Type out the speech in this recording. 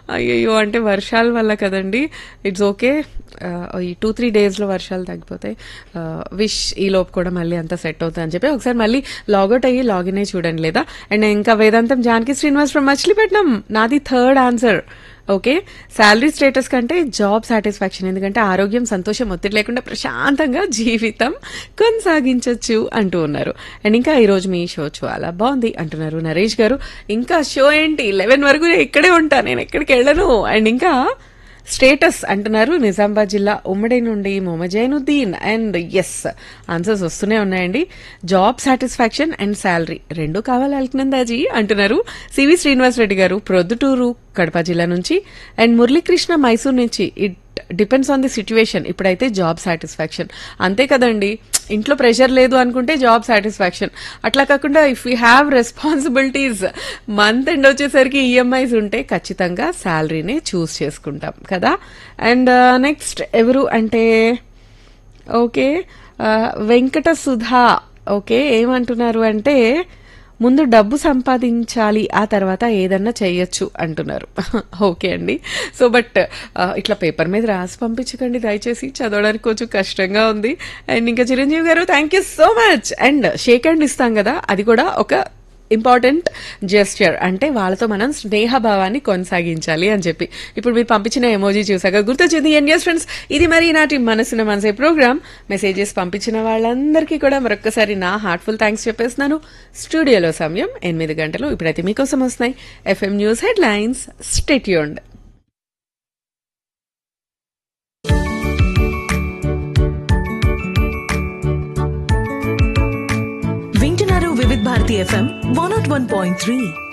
అయ్యయ్యో! అంటే వర్షాల వల్ల కదండి. It's okay. ఈ 2-3 డేస్లో వర్షాలు తగ్గిపోతాయి. విష్ ఈ లోపు కూడా మళ్ళీ అంతా సెట్ అవుతుంది అని చెప్పి ఒకసారి మళ్ళీ లాగౌట్ అయ్యి లాగిన్ అయ్యి చూడండి లేదా. అండ్ ఇంకా వేదాంతం జానకి శ్రీనివాస్ ఫ్రమ్ మచిలీపట్నం, నాది third answer. Okay, salary status కంటే జాబ్ సాటిస్ఫాక్షన్, ఎందుకంటే ఆరోగ్యం, సంతోషం, ఒత్తిడి లేకుండా ప్రశాంతంగా జీవితం కొనసాగించవచ్చు అంటూ ఉన్నారు. అండ్ ఇంకా ఈరోజు మీ షో చాలా బాగుంది అంటున్నారు నరేష్ గారు. ఇంకా షో ఏంటి 11 వరకు నేను ఇక్కడే ఉంటా, నేను ఎక్కడికి వెళ్ళను. అండ్ ఇంకా స్టేటస్ అంటున్నారు నిజామాబాద్ జిల్లా ఉమ్మడి నుండి మొమజైనుద్దీన్. అండ్ ఎస్, ఆన్సర్స్ వస్తూనే ఉన్నాయండి. జాబ్ సాటిస్ఫాక్షన్ అండ్ శాలరీ రెండు కావాలి అల్కనందాజీ అంటున్నారు సివి శ్రీనివాస్ రెడ్డి గారు ప్రొద్దుటూరు కడప జిల్లా నుంచి. అండ్ మురళీకృష్ణ మైసూర్ నుంచి it depends on the situation. ఇప్పుడైతే జాబ్ సాటిస్ఫాక్షన్ అంతే కదండి. ఇంట్లో ప్రెషర్ లేదు అనుకుంటే జాబ్ సాటిస్ఫాక్షన్. అట్లా కాకుండా if you have responsibilities, month end వచ్చేసరికి ఈఎంఐస్ ఉంటే ఖచ్చితంగా శాలరీనే చూస్ చేసుకుంటాం కదా. అండ్ నెక్స్ట్ ఎవరు అంటే ఓకే, వెంకట సుధా. ఓకే, ఏమంటున్నారు అంటే ముందు డబ్బు సంపాదించాలి, ఆ తర్వాత ఏదన్నా చెయ్యొచ్చు అంటున్నారు. ఓకే అండి. సో బట్ ఇట్లా పేపర్ మీద రాసి పంపించకండి దయచేసి, చదవడానికి కొంచెం కష్టంగా ఉంది. అండ్ ఇంకా చిరంజీవి గారు thank you so much. And shake hand ఇస్తాం కదా, అది కూడా ఒక ఇంపార్టెంట్ జెస్చర్. అంటే వాళ్ళతో మనం స్నేహభావాన్ని కొనసాగించాలి అని చెప్పి ఇప్పుడు మీరు పంపించిన ఎమోజీ చూసాక గుర్తొచ్చింది. అండ్ yes ఫ్రెండ్స్, ఇది మరి నాటి మనసున మనసే ప్రోగ్రామ్. మెసేజెస్ పంపించిన వాళ్ళందరికీ కూడా మరొక్కసారి నా హార్ట్ఫుల్ థ్యాంక్స్ చెప్పేస్తున్నాను. స్టూడియోలో సమయం 8 గంటలు. ఇప్పుడైతే మీకోసం వస్తున్నాయి FM news headlines. Stay tuned. వింటున్నారు వివిధ భారతి ఎఫ్ఎం 101.3.